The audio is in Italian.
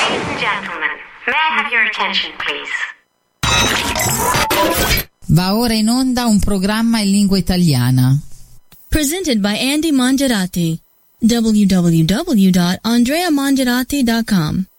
Ladies and gentlemen, may I have your attention, please? Va ora in onda un programma in lingua italiana. Presented by Andy Mangiarati. www.andreamangiarati.com